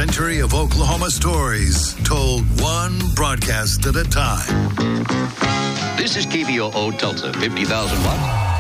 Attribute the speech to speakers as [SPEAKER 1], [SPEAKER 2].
[SPEAKER 1] century of Oklahoma stories, told one broadcast at a time.
[SPEAKER 2] This is KVOO Tulsa, 50,000 watts.